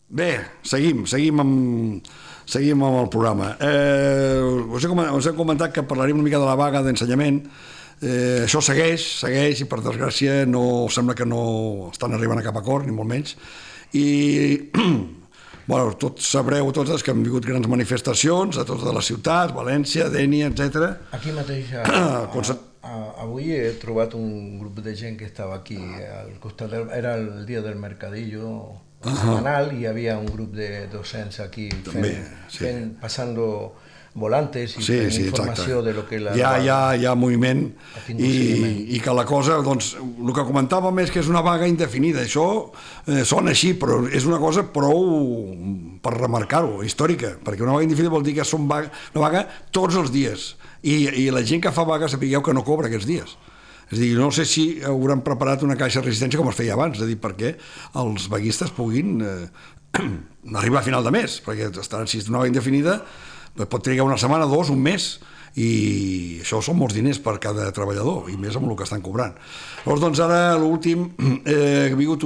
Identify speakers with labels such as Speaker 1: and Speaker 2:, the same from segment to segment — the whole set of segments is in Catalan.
Speaker 1: Bé, seguim amb el programa. Us he comentat que parlarem una mica de la vaga d'ensenyament. Això segueix i per desgràcia sembla que no estan arribant a cap acord, ni molt menys. I tots sabreu totes que han vingut grans manifestacions a totes les ciutats, València, Dénia, etc.
Speaker 2: Aquí mateix avui he trobat un grup de gent que estava aquí al costat, era el dia del mercadillo setmanal, i hi havia un grup de docents aquí passando volantes i fent informació de lo que
Speaker 1: hi ha moviment i que la cosa, doncs, el que comentàvem és que és una vaga indefinida. Això sona així, però és una cosa prou per remarcar-ho, històrica, perquè una vaga indefinida vol dir que són una vaga tots els dies, i la gent que fa vaga sapigueu que no cobra aquests dies. És a dir, no sé si hauran preparat una caixa de resistència com es feia abans, és a dir, perquè els vaguistes puguin arribar a final de mes, perquè si és una vaga indefinida pot trigar una setmana, dos, un mes, i això són molts diners per cada treballador, i més amb el que estan cobrant. Llavors, doncs, ara, l'últim, ha vingut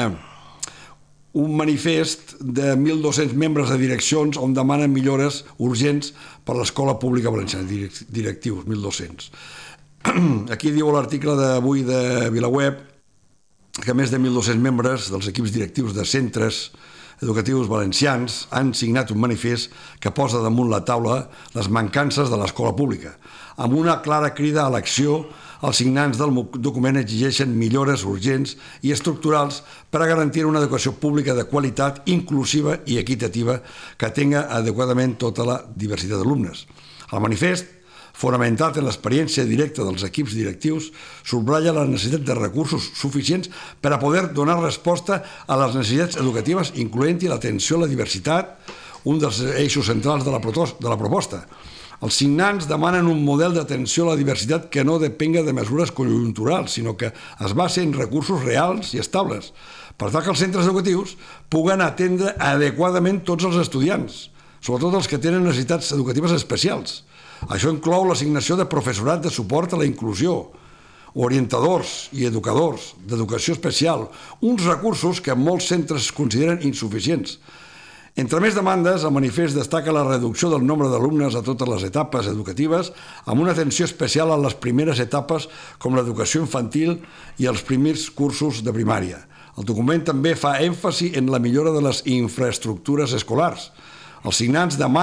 Speaker 1: un manifest de 1.200 membres de direccions on demanen millores urgents per l'escola pública valenciana, directius, 1.200. Aquí diu l'article d'avui de VilaWeb que més de 1.200 membres dels equips directius de centres educatius valencians han signat un manifest que posa damunt la taula les mancances de l'escola pública. Amb una clara crida a l'acció, els signants del document exigeixen millores urgents i estructurals per a garantir una educació pública de qualitat, inclusiva i equitativa que tenga adequadament tota la diversitat d'alumnes. El manifest, fonamentat en l'experiència directa dels equips directius, subratlla la necessitat de recursos suficients per a poder donar resposta a les necessitats educatives, incloent-hi l'atenció a la diversitat, un dels eixos centrals de la proposta. Els signants demanen un model d'atenció a la diversitat que no depenga de mesures conjunturals, sinó que es basi en recursos reals i estables, per tal que els centres educatius puguen atendre adequadament tots els estudiants, sobretot els que tenen necessitats educatives especials. Això inclou l'assignació de professorat de suport a la inclusió, orientadors i educadors d'educació especial, uns recursos que molts centres consideren insuficients. Entre més demandes, el manifest destaca la reducció del nombre d'alumnes a totes les etapes educatives, amb una atenció especial a les primeres etapes com l'educació infantil i els primers cursos de primària. El document també fa èmfasi en la millora de les infraestructures escolars. Els signants demanen